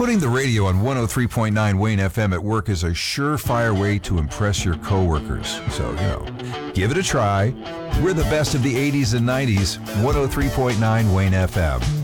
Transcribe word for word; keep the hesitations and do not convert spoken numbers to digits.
Putting the radio on one oh three point nine Wayne F M at work is a surefire way to impress your coworkers. So, you know, give it a try. We're the best of the eighties and nineties, one oh three point nine Wayne F M.